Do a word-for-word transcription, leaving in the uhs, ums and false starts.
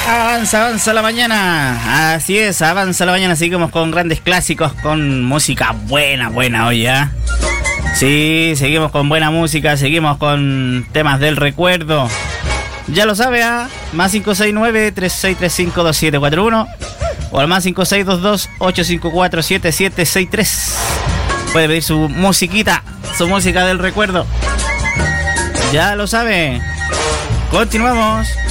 Avanza, avanza la mañana. Así es, avanza la mañana. Seguimos con grandes clásicos, con música buena, buena hoy, ¿ya? Sí, seguimos con buena música, seguimos con temas del recuerdo. Ya lo sabe, ¿ah? Más cinco seis nueve, tres seis tres cinco, dos siete cuatro uno o al más cinco seis dos dos, ocho cinco cuatro, siete siete seis tres. Puede pedir su musiquita, su música del recuerdo. Ya lo sabe. Continuamos.